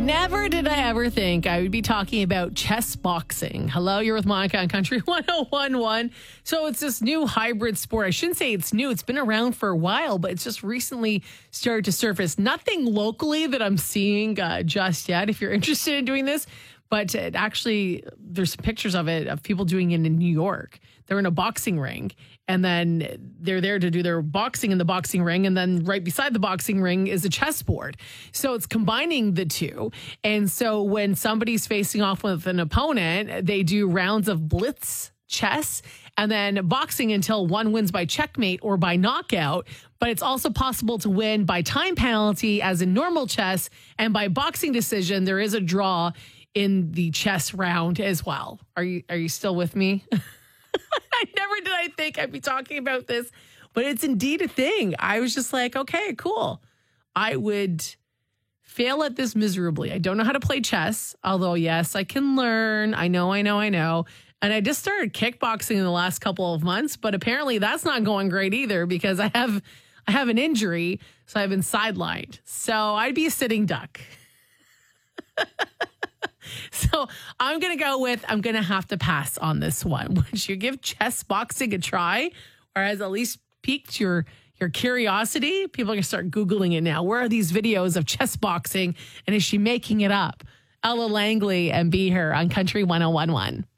Never did I ever think I would be talking about chess boxing. Hello, you're with Monica on Country 1011. So it's this new hybrid sport. I shouldn't say it's new. It's been around for a while, but it's just recently started to surface. Nothing locally that I'm seeing just yet. If you're interested in doing this, but actually, there's pictures of it, of people doing it in New York. They're in a boxing ring, and then they're there to do their boxing in the boxing ring, and then right beside the boxing ring is a chessboard. So it's combining the two. And so when somebody's facing off with an opponent, they do rounds of blitz chess and then boxing until one wins by checkmate or by knockout. But it's also possible to win by time penalty as in normal chess, and by boxing decision, there is a draw in the chess round as well. Are you still with me? Never did I think I'd be talking about this, but it's indeed a thing. I was just like, okay, cool. I would fail at this miserably. I don't know how to play chess, although yes, I can learn. I know. And I just started kickboxing in the last couple of months, but apparently that's not going great either because I have an injury, so I've been sidelined. So I'd be a sitting duck. So I'm going to have to pass on this one. Would you give chess boxing a try, or has at least piqued your curiosity? People are going to start Googling it now. Where are these videos of chess boxing, and is she making it up? Ella Langley and Be Her on Country 1011.